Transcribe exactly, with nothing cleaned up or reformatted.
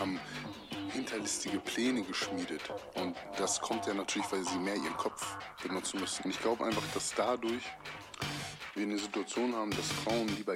haben hinterlistige Pläne geschmiedet. Und das kommt ja natürlich, weil sie mehr ihren Kopf benutzen müssen. Und ich glaube einfach, dass dadurch wir eine Situation haben, dass Frauen lieber